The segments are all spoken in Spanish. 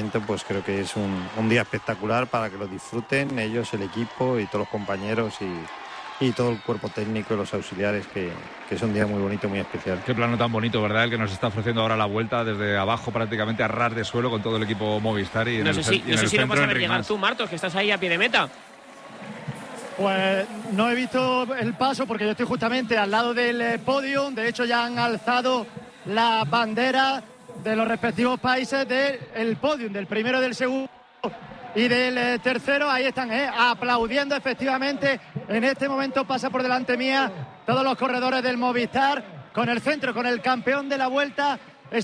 momento, pues creo que es un día espectacular para que lo disfruten ellos, el equipo y todos los compañeros y todo el cuerpo técnico y los auxiliares, que es un día muy bonito, muy especial. Qué plano tan bonito, ¿verdad? El que nos está ofreciendo ahora la vuelta desde abajo, prácticamente a ras de suelo, con todo el equipo Movistar. Y no sé si lo vas a ver llegar tú, Martos, que estás ahí a pie de meta. Pues no he visto el paso porque yo estoy justamente al lado del podium. De hecho, ya han alzado la bandera de los respectivos países del podium, del primero, del segundo y del tercero. Ahí están aplaudiendo, efectivamente. En este momento pasa por delante mía todos los corredores del Movistar, con el centro, con el campeón de la Vuelta.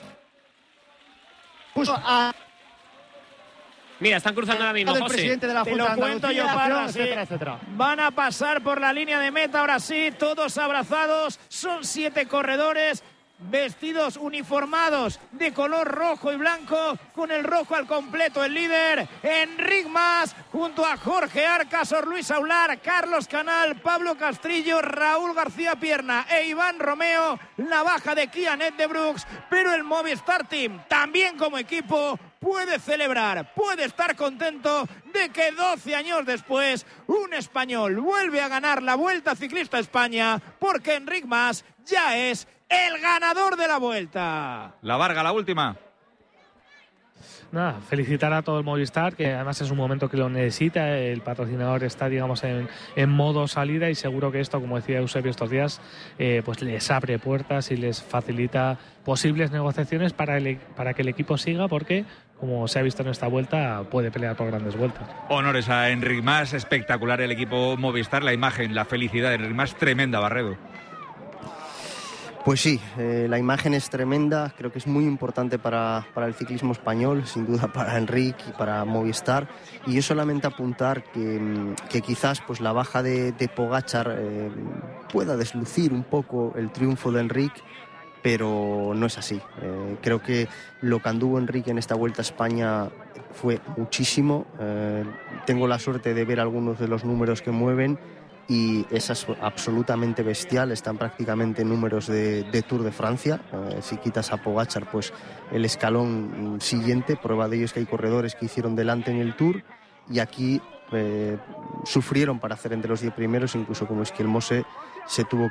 Mira, están cruzando ahora mismo, José. Presidente de la Te lo cuento yo, Parra, etcétera. Van a pasar por la línea de meta, ahora sí, todos abrazados. Son 7 corredores, vestidos uniformados de color rojo y blanco, con el rojo al completo. El líder, Enric Mas, junto a Jorge Arca, Sor Luis Aular, Carlos Canal, Pablo Castrillo, Raúl García Pierna e Iván Romeo. La baja de Kianet de Brooks, pero el Movistar Team, también como equipo, puede celebrar, puede estar contento de que 12 años después un español vuelve a ganar la Vuelta Ciclista a España, porque Enric Mas ya es el ganador de la Vuelta. La Varga, la última. Nada, felicitar a todo el Movistar, que además es un momento que lo necesita. El patrocinador está, digamos, en modo salida, y seguro que esto, como decía Eusebio estos días, pues les abre puertas y les facilita posibles negociaciones para que el equipo siga, porque, como se ha visto en esta vuelta, puede pelear por grandes vueltas. Honores a Enric Mas, espectacular el equipo Movistar, la imagen, la felicidad de Enric Mas, tremenda, Barredo. Pues sí, la imagen es tremenda, creo que es muy importante para el ciclismo español, sin duda para Enric y para Movistar, y yo solamente apuntar que quizás pues la baja de Pogačar pueda deslucir un poco el triunfo de Enric, pero no es así. Creo que lo que anduvo Enric en esta Vuelta a España fue muchísimo. Tengo la suerte de ver algunos de los números que mueven, y es absolutamente bestial. Están prácticamente en números de Tour de Francia. Si quitas a Pogačar, pues el escalón siguiente. Prueba de ello es que hay corredores que hicieron delante en el Tour, y aquí sufrieron para hacer entre los 10 primeros, incluso como Esquiel Mose tuvo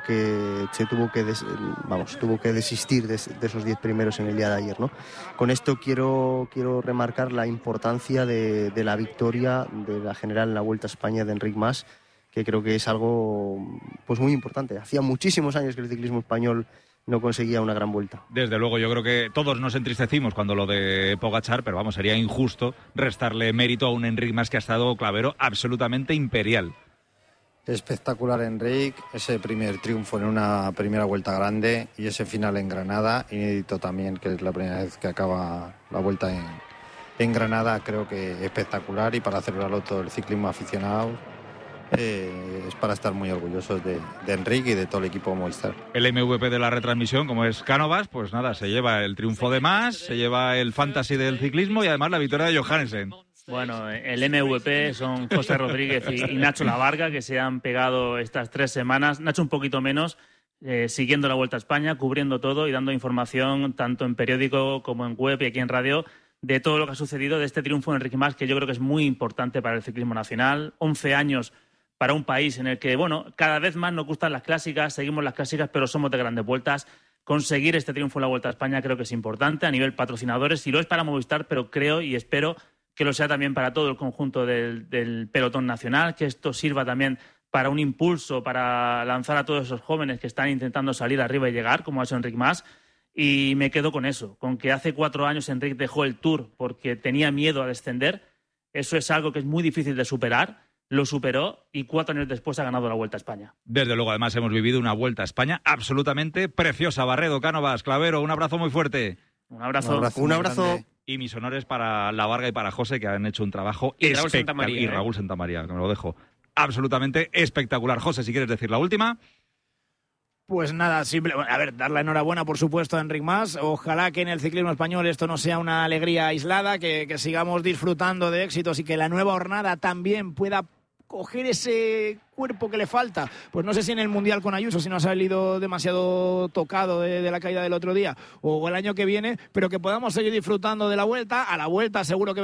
que desistir de esos 10 primeros en el día de ayer, ¿no? Con esto quiero remarcar la importancia de la victoria de la general en la Vuelta a España de Enric Mas, que creo que es algo pues muy importante. Hacía muchísimos años que el ciclismo español no conseguía una gran vuelta. Desde luego, yo creo que todos nos entristecimos cuando lo de Pogačar, pero vamos, sería injusto restarle mérito a un Enric Mas que ha estado, Clavero, absolutamente imperial. Espectacular Enric, ese primer triunfo en una primera vuelta grande y ese final en Granada, inédito también, que es la primera vez que acaba la vuelta en Granada. Creo que espectacular, y para celebrarlo todo el ciclismo aficionado. Es para estar muy orgullosos de Enric y de todo el equipo Movistar. El MVP de la retransmisión, como es Cánovas, pues nada, se lleva el triunfo de Mas, se lleva el fantasy del ciclismo y además la victoria de Johannesen. Bueno, el MVP son José Rodríguez y Nacho Lavarga, que se han pegado estas 3 semanas. Nacho un poquito menos, siguiendo la Vuelta a España, cubriendo todo y dando información tanto en periódico como en web y aquí en radio de todo lo que ha sucedido, de este triunfo de Enric Mas, que yo creo que es muy importante para el ciclismo nacional. 11 años para un país en el que, bueno, cada vez más nos gustan las clásicas, seguimos las clásicas, pero somos de grandes vueltas. Conseguir este triunfo en la Vuelta a España creo que es importante a nivel patrocinadores, y lo es para Movistar, pero creo y espero que lo sea también para todo el conjunto del pelotón nacional, que esto sirva también para un impulso, para lanzar a todos esos jóvenes que están intentando salir arriba y llegar, como ha hecho Enric Mas. Y me quedo con eso, con que hace 4 años Enric dejó el Tour porque tenía miedo a descender. Eso es algo que es muy difícil de superar. Lo superó y 4 años después ha ganado la Vuelta a España. Desde luego, además, hemos vivido una Vuelta a España absolutamente preciosa. Barredo, Cánovas, Clavero, un abrazo muy fuerte. Un abrazo. Un abrazo. Y mis honores para La Varga y para José, que han hecho un trabajo espectacular. Y Raúl Santamaría, que me lo dejo absolutamente espectacular. José, si quieres decir la última. Pues nada, dar la enhorabuena, por supuesto, a Enric Mas. Ojalá que en el ciclismo español esto no sea una alegría aislada, que sigamos disfrutando de éxitos y que la nueva hornada también pueda coger ese cuerpo que le falta. Pues no sé si en el Mundial con Ayuso, si no ha salido demasiado tocado de la caída del otro día, o el año que viene, pero que podamos seguir disfrutando de la Vuelta. A la Vuelta seguro que